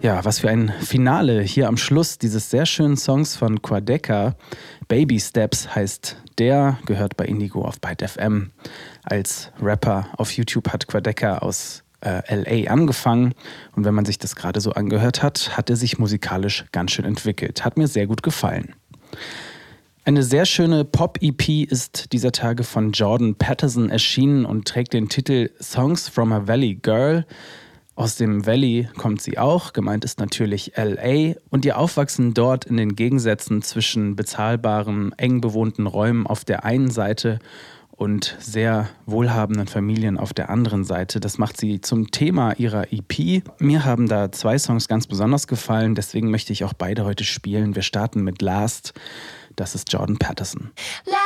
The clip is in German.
Ja, was für ein Finale hier am Schluss dieses sehr schönen Songs von Quadeca. Baby Steps heißt der, gehört bei Indigo auf Byte FM. Als Rapper auf YouTube hat Quadeca aus LA angefangen. Und wenn man sich das gerade so angehört hat, hat er sich musikalisch ganz schön entwickelt. Hat mir sehr gut gefallen. Eine sehr schöne Pop-EP ist dieser Tage von Jordan Patterson erschienen und trägt den Titel Songs from a Valley Girl. Aus dem Valley kommt sie auch, gemeint ist natürlich LA, und ihr Aufwachsen dort in den Gegensätzen zwischen bezahlbaren, eng bewohnten Räumen auf der einen Seite und sehr wohlhabenden Familien auf der anderen Seite. Das macht sie zum Thema ihrer EP. Mir haben da 2 Songs ganz besonders gefallen, deswegen möchte ich auch beide heute spielen. Wir starten mit Last, das ist Jordan Patterson.